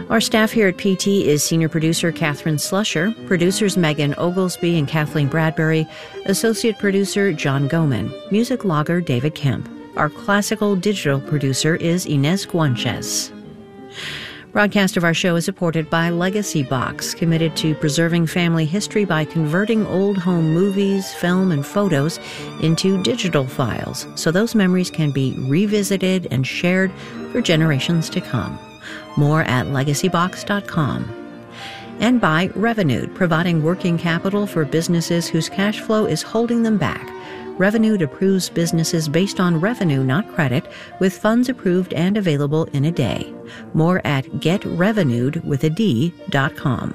Our staff here at PT is senior producer Catherine Slusher, producers Megan Oglesby and Kathleen Bradbury, associate producer John Goman, music logger David Kemp. Our classical digital producer is Inez Guanches. Broadcast of our show is supported by Legacy Box, committed to preserving family history by converting old home movies, film, and photos into digital files so those memories can be revisited and shared for generations to come. More at legacybox.com. And by Revenued, providing working capital for businesses whose cash flow is holding them back. Revenued approves businesses based on revenue, not credit, with funds approved and available in a day. More at getrevenued.com.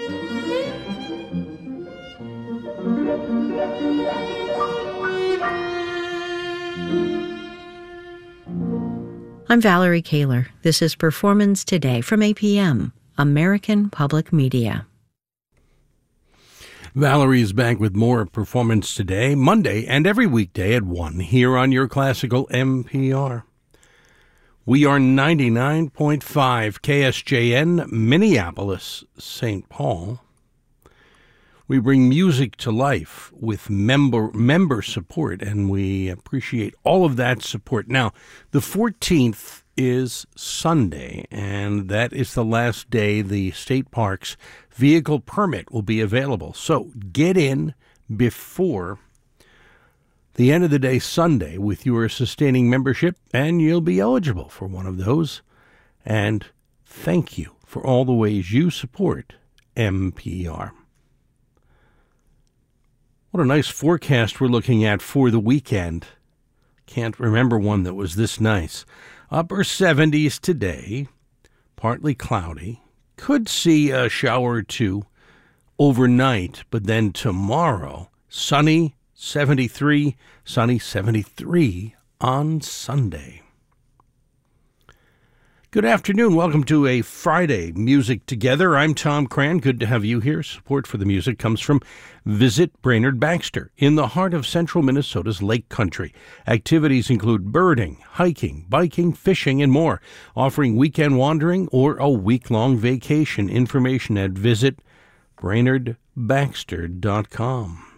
I'm Valerie Kaler. This is Performance Today from APM, American Public Media. Valerie is back with more Performance Today, Monday and every weekday at 1 here on your classical NPR. We are 99.5 KSJN, Minneapolis, St. Paul. We bring music to life with member support, and we appreciate all of that support. Now, the 14th is Sunday, and that is the last day the state park's vehicle permit will be available. So get in before the end of the day Sunday with your sustaining membership, and you'll be eligible for one of those. And thank you for all the ways you support NPR. What a nice forecast we're looking at for the weekend. Can't remember one that was this nice. Upper 70s today, partly cloudy. Could see a shower or two overnight, but then tomorrow, sunny 73, sunny 73 on Sunday. Good afternoon. Welcome to a Friday Music Together. I'm Tom Cran. Good to have you here. Support for the music comes from Visit Brainerd Baxter in the heart of central Minnesota's Lake Country. Activities include birding, hiking, biking, fishing, and more. Offering weekend wandering or a week-long vacation. Information at visitbrainerdbaxter.com.